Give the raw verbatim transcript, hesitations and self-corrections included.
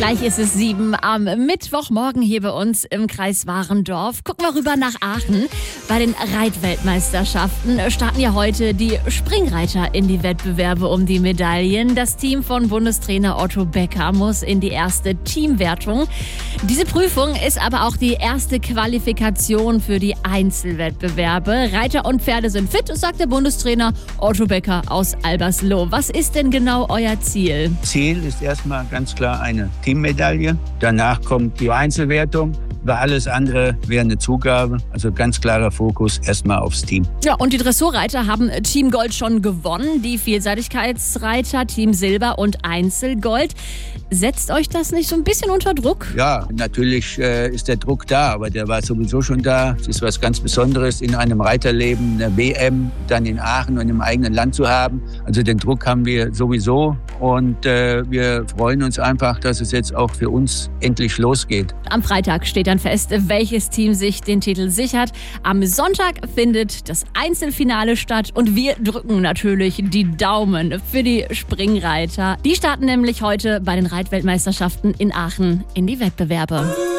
Gleich ist es sieben am Mittwochmorgen hier bei uns im Kreis Warendorf. Gucken wir rüber nach Aachen. Bei den Reitweltmeisterschaften starten ja heute die Springreiter in die Wettbewerbe um die Medaillen. Das Team von Bundestrainer Otto Becker muss in die erste Teamwertung. Diese Prüfung ist aber auch die erste Qualifikation für die Einzelwettbewerbe. Reiter und Pferde sind fit, sagt der Bundestrainer Otto Becker aus Albersloh. Was ist denn genau euer Ziel? Ziel ist erstmal ganz klar eine Teammedaille. Danach kommt die Einzelwertung. Über alles andere wäre eine Zugabe. Also ganz klarer Fokus erstmal aufs Team. Ja, und die Dressurreiter haben Team Gold schon gewonnen. Die Vielseitigkeitsreiter Team Silber und Einzelgold. Setzt euch das nicht so ein bisschen unter Druck? Ja, natürlich äh, ist der Druck da, aber der war sowieso schon da. Es ist was ganz Besonderes, in einem Reiterleben eine W M dann in Aachen und im eigenen Land zu haben. Also den Druck haben wir sowieso und äh, wir freuen uns einfach, dass es jetzt auch für uns endlich losgeht. Am Freitag steht dann fest, welches Team sich den Titel sichert. Am Sonntag findet das Einzelfinale statt und wir drücken natürlich die Daumen für die Springreiter. Die starten nämlich heute bei den Reitweltmeisterschaften in Aachen in die Wettbewerbe.